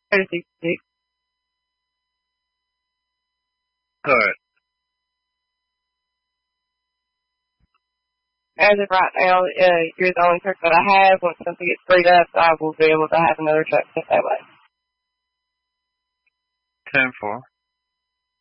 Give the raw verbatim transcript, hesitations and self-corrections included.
thirty-six. Correct. As of right now, uh, you're the only truck that I have. Once something gets freed up, I will be able to have another truck set that way. ten four.